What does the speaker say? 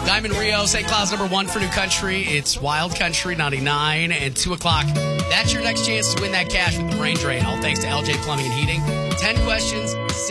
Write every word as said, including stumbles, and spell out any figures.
Diamond Rio, Saint Cloud's number one for New Country. It's Wild Country ninety-nine and two o'clock. That's your next chance to win that cash with the brain drain. All thanks to L J Plumbing and Heating. ten questions,